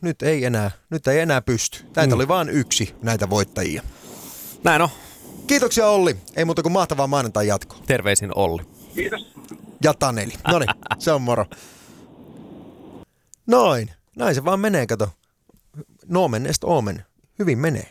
nyt ei enää pysty. Näitä oli vaan yksi näitä voittajia. Näin on. Kiitoksia Olli. Ei muuta kuin mahtavaa maanantai jatkoa. Terveisin Olli. Kiitos. Ja Taneli. Noniin, se on moro. Noin. Näin se vaan menee, kato. Nomen est omen. Hyvin menee.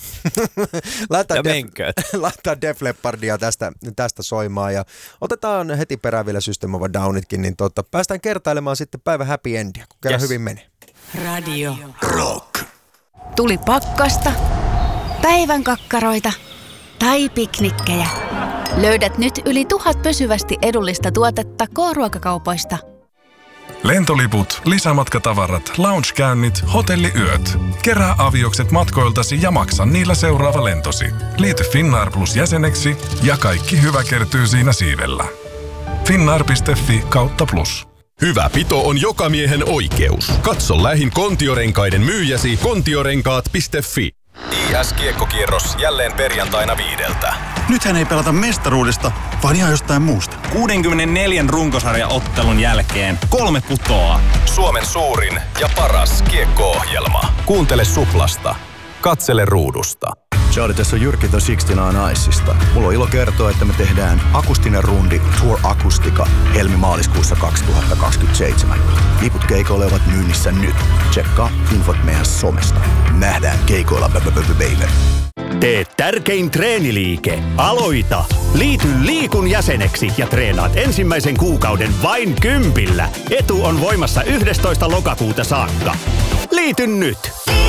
Laittaa Def Leppardia tästä soimaan ja otetaan heti perään vielä System of a Downitkin, niin päästään kertailemaan sitten päivän happy endia, kun kerran hyvin menee. Radio Rock. Tuli pakkasta, päivän kakkaroita tai piknikkejä. Löydät nyt yli 1000 pysyvästi edullista tuotetta K-ruokakaupoista. Lentoliput, lisämatkatavarat, loungekäynnit, hotelliyöt. Kerää aviokset matkoiltasi ja maksa niillä seuraava lentosi. Liity Finnair Plus jäseneksi ja kaikki hyvä kertyy siinä siivellä. Finnair.fi/plus. Hyvä pito on jokamiehen oikeus. Katso lähin Kontiorenkaiden myyjäsi kontiorenkaat.fi. IS-kiekkokierros jälleen perjantaina 5. Nythän ei pelata mestaruudesta, vaan ihan jostain muusta. 64 runkosarjaottelun jälkeen 3 putoaa. Suomen suurin ja paras kiekko-ohjelma. Kuuntele Suplasta. Katsele ruudusta. Ciao, tässä on Jyrki The 69 Icesta. Mulla on ilo kertoa, että me tehdään akustinen rundi Tour Akustika helmi-maaliskuussa 2027. Liput keikoille ovat myynnissä nyt. Tsekkaa infot meidän somesta. Nähdään keikoilla, baby. Tee tärkein treeniliike. Aloita! Liity Liikun jäseneksi ja treenaat ensimmäisen kuukauden vain 10. Etu on voimassa 11. lokakuuta saakka. Liity nyt!